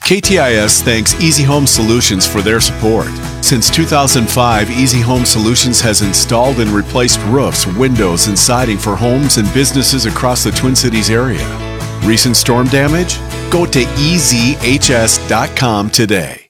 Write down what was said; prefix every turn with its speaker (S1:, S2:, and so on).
S1: KTIS thanks Easy Home Solutions for their support. Since 2005, Easy Home Solutions has installed and replaced roofs, windows, and siding for homes and businesses across the Twin Cities area. Recent storm damage? Go to EasyHS.com today.